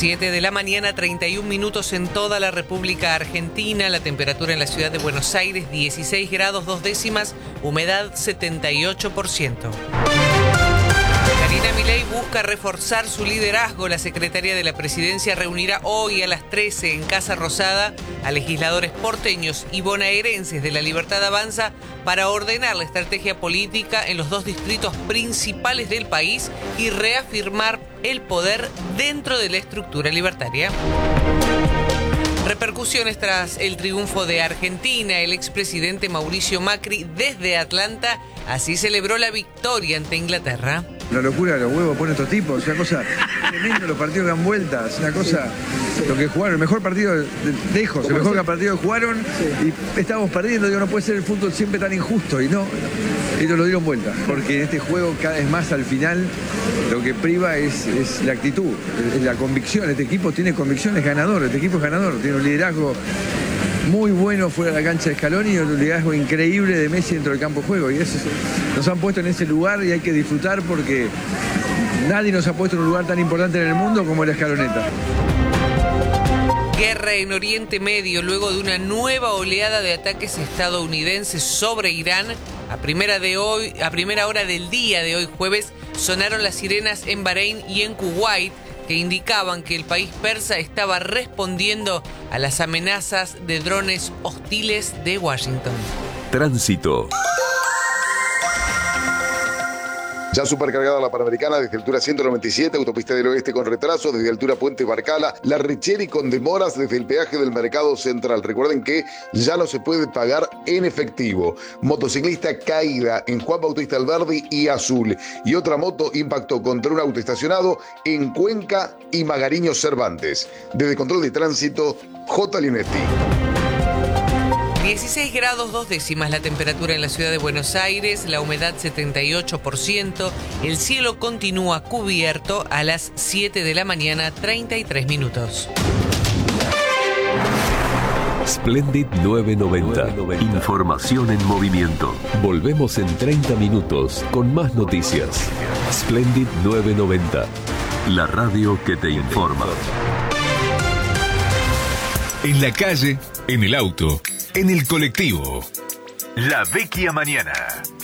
7 de la mañana, 31 minutos en toda la República Argentina. La temperatura en la ciudad de Buenos Aires, 16 grados 2 décimas, humedad 78%. Karina Milei busca reforzar su liderazgo. La secretaria de la Presidencia reunirá hoy a las 13 en Casa Rosada a legisladores porteños y bonaerenses de La Libertad Avanza para ordenar la estrategia política en los dos distritos principales del país y reafirmar el poder dentro de la estructura libertaria. Repercusiones tras el triunfo de Argentina. El expresidente Mauricio Macri desde Atlanta así celebró la victoria ante Inglaterra. La locura de los huevos pone estos tipos, es una cosa tremenda, los partidos que dan vueltas, una cosa, lo que jugaron, el mejor partido de lejos, el mejor partido que jugaron y estábamos perdiendo, digo, no puede ser el fútbol siempre tan injusto y no, ellos lo dieron vuelta, porque en este juego cada vez más al final lo que priva es la actitud, es la convicción, este equipo tiene convicción, es ganador, este equipo es ganador, tiene un liderazgo muy bueno fuera de la cancha de Scaloni y un liderazgo increíble de Messi dentro del campo de juego. Y eso nos han puesto en ese lugar y hay que disfrutar porque nadie nos ha puesto en un lugar tan importante en el mundo como la Scaloneta. Guerra en Oriente Medio luego de una nueva oleada de ataques estadounidenses sobre Irán. A primera hora del día de hoy jueves sonaron las sirenas en Bahrein y en Kuwait, que indicaban que el país persa estaba respondiendo a las amenazas de drones hostiles de Washington. Tránsito. Ya supercargada la Panamericana desde altura 197, autopista del oeste con retraso, desde altura Puente Barcala, La Richeri con demoras desde el peaje del Mercado Central. Recuerden que ya no se puede pagar en efectivo. Motociclista caída en Juan Bautista Alberdi y Azul. Y otra moto impactó contra un auto estacionado en Cuenca y Magariño Cervantes. Desde Control de Tránsito, J. Linetti. 16 grados 2 décimas la temperatura en la ciudad de Buenos Aires, la humedad 78%, el cielo continúa cubierto a las 7 de la mañana, 33 minutos. Splendid 990. Información en movimiento. Volvemos en 30 minutos con más noticias. Splendid 990. La radio que te informa. En la calle, en el auto, en el colectivo. La Vecchia Mañana.